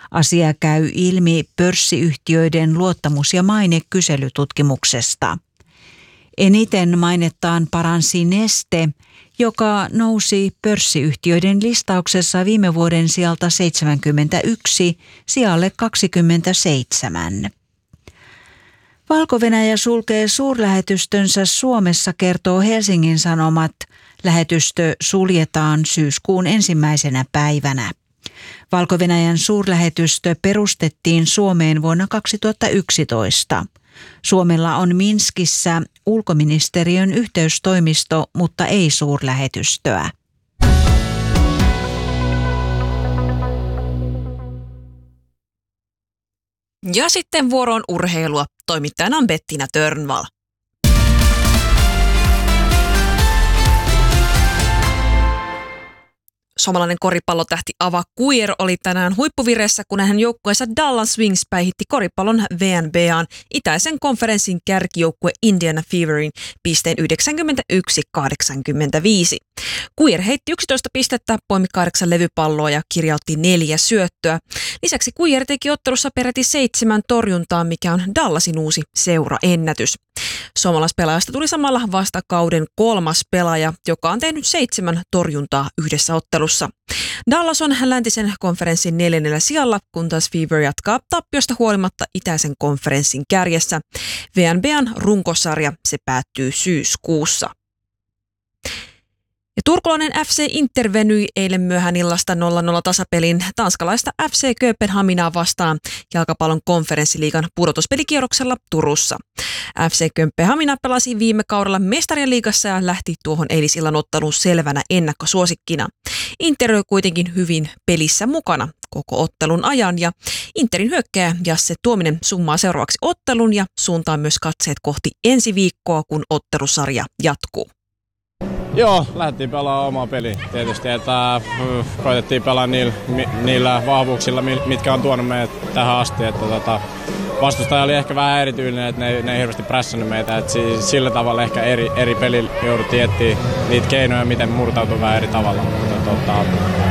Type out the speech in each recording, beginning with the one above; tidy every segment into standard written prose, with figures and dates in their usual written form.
Asia käy ilmi pörssiyhtiöiden luottamus- ja mainekyselytutkimuksesta. Eniten mainettaan paransi Neste, joka nousi pörssiyhtiöiden listauksessa viime vuoden sijalta 71 sijalle 27. Valko-Venäjä sulkee suurlähetystönsä Suomessa, kertoo Helsingin Sanomat. Lähetystö suljetaan syyskuun 1. päivänä. Valko-Venäjän suurlähetystö perustettiin Suomeen vuonna 2011. Suomella on Minskissä ulkoministeriön yhteystoimisto, mutta ei suurlähetystöä. Ja sitten vuoroon urheilua. Toimittajana on Bettina Törnvall. Suomalainen koripallotähti Ava Kuijer oli tänään huippuvireessä, kun hänen joukkueensa Dallas Wings päihitti koripallon VNBA:n itäisen konferenssin kärkijoukkue Indiana Feverin pisteen 91-85. Kuijer heitti 11 pistettä, poimi 8 levypalloa ja kirjautti 4 syöttöä. Lisäksi Kuijer teki ottelussa peräti 7 torjuntaa, mikä on Dallasin uusi seuraennätys. Suomalaispelaajasta tuli samalla vasta kauden 3. pelaaja, joka on tehnyt 7 torjuntaa yhdessä ottelussa. Dallas on läntisen konferenssin 4. sijalla, kun taas Fever jatkaa tappiosta huolimatta itäisen konferenssin kärjessä. VNBA:n runkosarja se päättyy syyskuussa. Ja turkulainen FC Inter venyi eilen myöhään illasta 0-0 tasapelin tanskalaista FC Kööpenhaminaa vastaan jalkapallon konferenssiliigan pudotuspelikierroksella Turussa. FC Kööpenhamina pelasi viime kaudella Mestarien liigassa ja lähti tuohon eilisillan otteluun selvänä ennakkosuosikkina. Inter oli kuitenkin hyvin pelissä mukana koko ottelun ajan ja Interin hyökkääjä Jasse Tuominen summaa seuraavaksi ottelun ja suuntaa myös katseet kohti ensi viikkoa, kun ottelusarja jatkuu. Joo, lähdettiin pelaamaan omaa peliä tietysti, että koitettiin pelaa niillä vahvuuksilla, mitkä on tuonut meidät tähän asti. Että vastustaja oli ehkä vähän erityinen, että ne ei hirveästi prässännyt meitä, että sillä tavalla ehkä eri pelillä jouduttiin etsiä niitä keinoja, miten murtautuu vähän eri tavalla. Mutta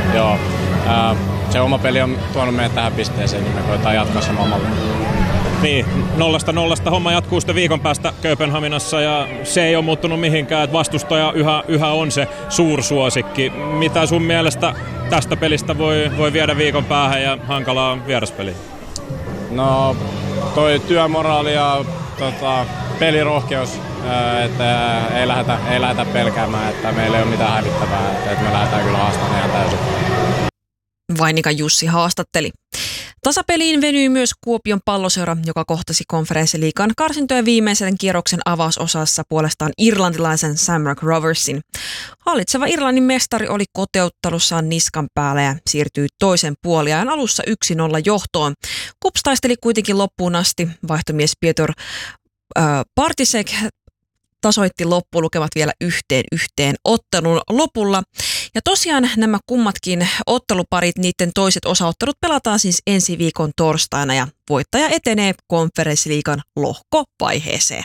se oma peli on tuonut meidät tähän pisteeseen, niin me koetaan jatkaa samalla. Niin, 0-0 homma jatkuu sitten viikon päästä Kööpenhaminassa ja se ei ole muuttunut mihinkään, että vastustaja yhä on se suursuosikki. Mitä sun mielestä tästä pelistä voi viedä viikon päähän ja hankalaa vieraspeliä? No, toi työmoraali ja pelirohkeus, että ei lähdetä pelkäämään, että meillä ei ole mitään hävittävää, että me lähdetään kyllä haastamaan ihan täysin. Vainika Jussi haastatteli. Tasapeliin venyi myös Kuopion Palloseura, joka kohtasi konferenssiliigan karsintojen viimeisen kierroksen avausosassa puolestaan irlantilaisen Shamrock Roversin. Hallitseva Irlannin mestari oli kotiottelussaan niskan päällä ja siirtyi toisen puoliajan alussa 1-0 johtoon. KuPS taisteli kuitenkin loppuun asti. Vaihtomies Piotr Partisek tasoitti loppulukemat vielä 1-1 ottelun lopulla. Ja tosiaan nämä kummatkin otteluparit, niiden toiset osaottelut pelataan siis ensi viikon torstaina ja voittaja etenee konferenssiliigan lohkovaiheeseen.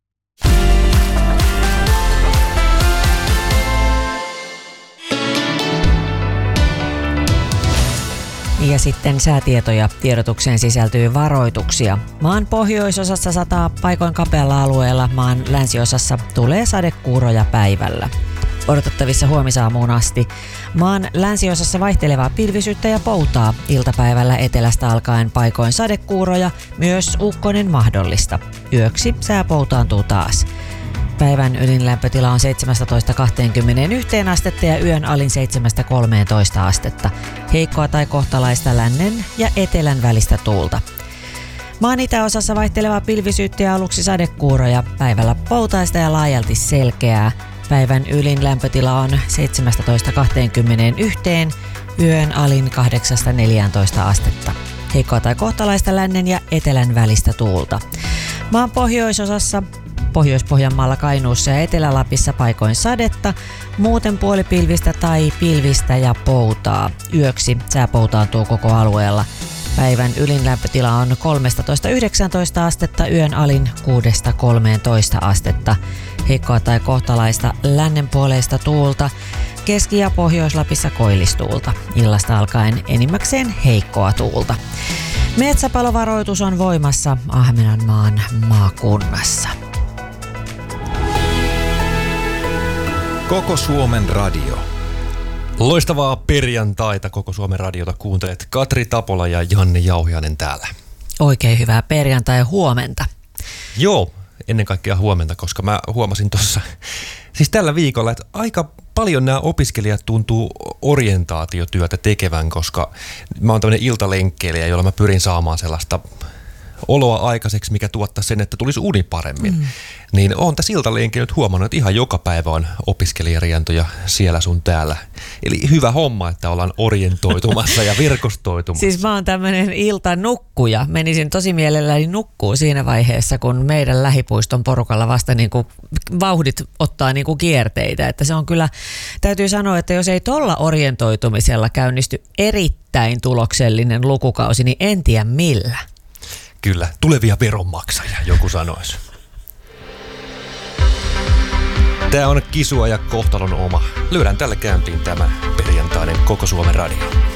Ja sitten säätietoja. Tiedotukseen sisältyy varoituksia. Maan pohjoisosassa sataa paikoin kapealla alueella, maan länsiosassa tulee sadekuuroja päivällä. Odotettavissa huomisaamuun asti. Maan länsiosassa vaihtelevaa pilvisyyttä ja poutaa. Iltapäivällä etelästä alkaen paikoin sadekuuroja, myös ukkonen mahdollista. Yöksi sää poutaantuu taas. Päivän ylin lämpötila on 17-21 astetta ja yön alin 7-13 astetta. Heikkoa tai kohtalaista lännen ja etelän välistä tuulta. Maan itäosassa vaihtelevaa pilvisyyttä ja aluksi sadekuuroja. Päivällä poutaista ja laajalti selkeää. Päivän ylin lämpötila on 17-21, yön alin 8-14 astetta. Heikkoa tai kohtalaista lännen ja etelän välistä tuulta. Maan pohjoisosassa, Pohjois-Pohjanmaalla, Kainuussa ja Etelä-Lapissa paikoin sadetta, muuten puolipilvistä tai pilvistä ja poutaa. Yöksi sää poutaantuu koko alueella. Päivän ylin lämpötila on 13-19 astetta, yön alin 6-13 astetta. Heikkoa tai kohtalaista lännenpuoleista tuulta. Keski- ja Pohjois-Lapissa koillistuulta. Illasta alkaen enimmäkseen heikkoa tuulta. Metsäpalovaroitus on voimassa Ahvenanmaan maakunnassa. Koko Suomen radio. Loistavaa perjantaita Koko Suomen radiota kuuntelet. Katri Tapola ja Janne Jauhiainen täällä. Oikein hyvää perjantai ja huomenta. Joo, ennen kaikkea huomenta, koska mä huomasin tuossa siis tällä viikolla, että aika paljon nämä opiskelijat tuntuu orientaatiotyötä tekevän, koska mä oon tämmöinen iltalenkkeilijä, jolla mä pyrin saamaan sellaista oloa aikaiseksi, mikä tuottaa sen, että tulisi uni paremmin. Niin oon tässä iltalenkillä nyt huomannut, että ihan joka päivä on opiskelijarientoja siellä sun täällä. Eli hyvä homma, että ollaan orientoitumassa ja verkostoitumassa. Siis mä oon tämmönen iltanukkuja. Menisin tosi mielelläni nukkuu siinä vaiheessa, kun meidän lähipuiston porukalla vasta niinku vauhdit ottaa niinku kierteitä. Että se on kyllä, täytyy sanoa, että jos ei tolla orientoitumisella käynnisty erittäin tuloksellinen lukukausi, niin en tiedä millä. Kyllä, tulevia veronmaksajia, joku sanoisi. Tää on kisua ja kohtalon oma. Lyödään tälle käyntiin tämä perjantainen Koko Suomen radio.